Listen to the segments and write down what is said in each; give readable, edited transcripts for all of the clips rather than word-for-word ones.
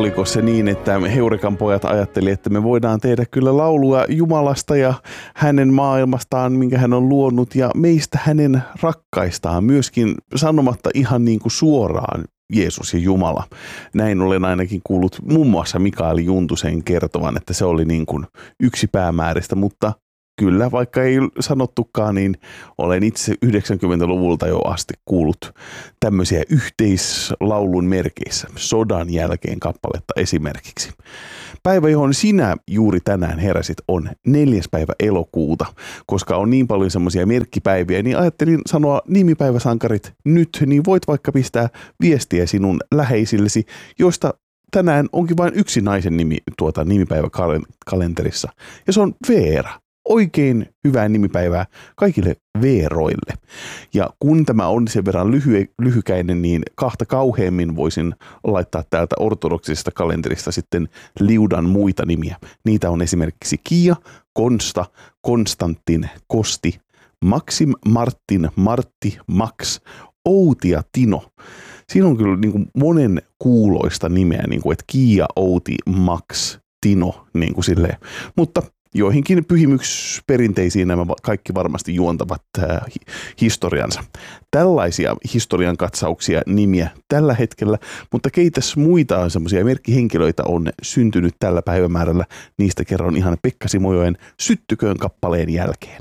oliko se niin, että Heurekan pojat ajatteli, että me voidaan tehdä kyllä laulua Jumalasta ja hänen maailmastaan, minkä hän on luonut, ja meistä hänen rakkaistaan, myöskin sanomatta ihan niin kuin suoraan Jeesus ja Jumala. Näin olen ainakin kuullut muun muassa Mikael Juntusen kertovan, että se oli niin kuin yksi päämääristä, mutta kyllä, vaikka ei sanottukaan, niin olen itse 90-luvulta jo asti kuullut tämmöisiä yhteislaulun merkeissä, sodan jälkeen kappaletta esimerkiksi. Päivä, johon sinä juuri tänään heräsit, on 4. päivä elokuuta. Koska on niin paljon semmoisia merkkipäiviä, niin ajattelin sanoa nimipäiväsankarit nyt, niin voit vaikka pistää viestiä sinun läheisillesi, joista tänään onkin vain yksi naisen nimi nimipäiväkalenterissa, ja se on Veera. Oikein hyvää nimipäivää kaikille Veeroille. Ja kun tämä on sen verran lyhykäinen, niin kahta kauheammin voisin laittaa täältä ortodoksisesta kalenterista sitten liudan muita nimiä. Niitä on esimerkiksi Kia, Konsta, Konstantin, Kosti, Maksim, Martin, Martti, Max, Outi ja Tino. Siinä on kyllä niin kuin monen kuuloista nimeä, niin kuin, että Kia, Outi, Max, Tino, niin kuin silleen. Mutta joihinkin pyhimysperinteisiin nämä kaikki varmasti juontavat historiansa. Tällaisia historian katsauksia nimiä tällä hetkellä, mutta keitäs muita semmoisia merkkihenkilöitä on syntynyt tällä päivämäärällä. Niistä kerron ihan Pekka Simojoen Syttyköön kappaleen jälkeen.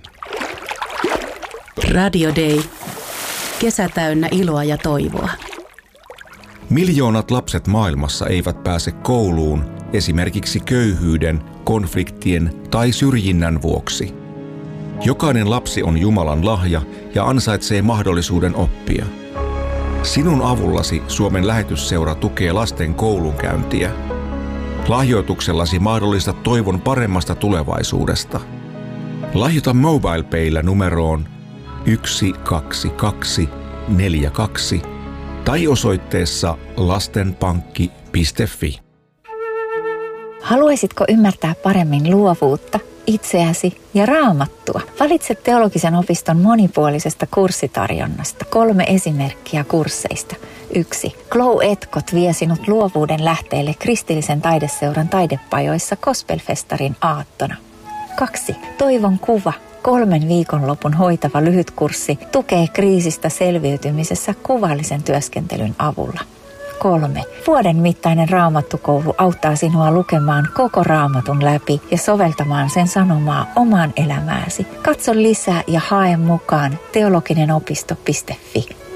Radio Day. Kesä täynnä iloa ja toivoa. Miljoonat lapset maailmassa eivät pääse kouluun esimerkiksi köyhyyden, konfliktien tai syrjinnän vuoksi. Jokainen lapsi on Jumalan lahja ja ansaitsee mahdollisuuden oppia. Sinun avullasi Suomen lähetysseura tukee lasten koulunkäyntiä. Lahjoituksellasi mahdollistat toivon paremmasta tulevaisuudesta. Lahjoita MobilePaylla numeroon 12242 tai osoitteessa lastenpankki.fi. Haluaisitko ymmärtää paremmin luovuutta, itseäsi ja Raamattua? Valitse Teologisen opiston monipuolisesta kurssitarjonnasta 3 esimerkkiä kursseista. 1. Glow Etkot vie sinut luovuuden lähteelle kristillisen taideseuran taidepajoissa Gospelfestarin aattona. 2. Toivon kuva. 3 viikonlopun hoitava lyhytkurssi tukee kriisistä selviytymisessä kuvallisen työskentelyn avulla. 3. Vuoden mittainen Raamattukoulu auttaa sinua lukemaan koko Raamatun läpi ja soveltamaan sen sanomaa omaan elämääsi. Katso lisää ja hae mukaan teologinenopisto.fi.